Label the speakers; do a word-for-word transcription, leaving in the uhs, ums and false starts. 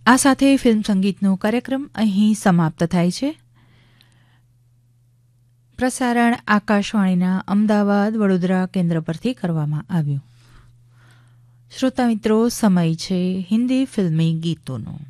Speaker 1: આ સાથે ફિલ્મ સંગીતનો કાર્યક્રમ અહીં સમાપ્ત થાય છે. પ્રસારણ આકાશવાણીના અમદાવાદ વડોદરા કેન્દ્ર પરથી કરવામાં આવ્યું. શ્રોતા મિત્રો, સમય છે હિન્દી ફિલ્મી ગીતોનો.